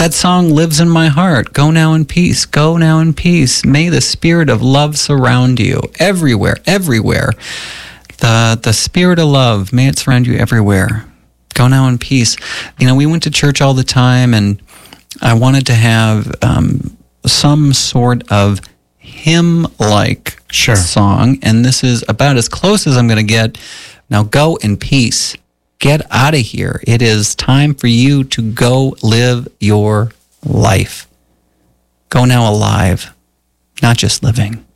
That song lives in my heart. Go now in peace. Go now in peace. May the spirit of love surround you everywhere, everywhere. The spirit of love, may it surround you everywhere. Go now in peace. We went to church all the time, and I wanted to have some sort of hymn-like song, and this is about as close as I'm going to get. Now go in peace. Get out of here. It is time for you to go live your life. Go now alive, not just living.